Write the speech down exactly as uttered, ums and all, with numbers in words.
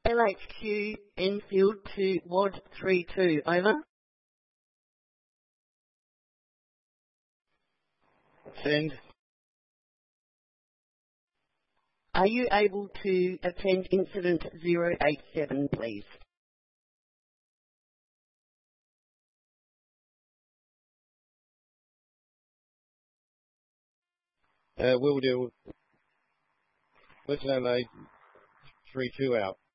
L H Q Enfield to W A D three two, over. Send. Are you able to attend incident zero eight seven, please? Uh, will do. Personnel aid three two out.